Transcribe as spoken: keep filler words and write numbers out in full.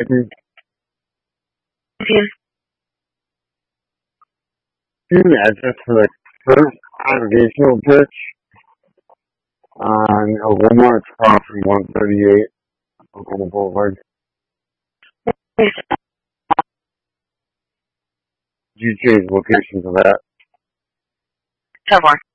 Address for the first congregational church on Oklahoma. It's across from one thirty-eight Oklahoma Boulevard. Did you change the location for that? Ten more.